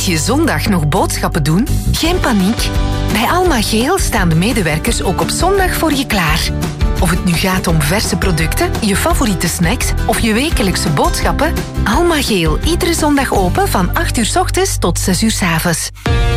je zondag nog boodschappen doen? Geen paniek. Bij Alma Geel staan de medewerkers ook op zondag voor je klaar. Of het nu gaat om verse producten, je favoriete snacks of je wekelijkse boodschappen, Alma Geel, iedere zondag open van 8 uur 's ochtends tot 6 uur 's avonds.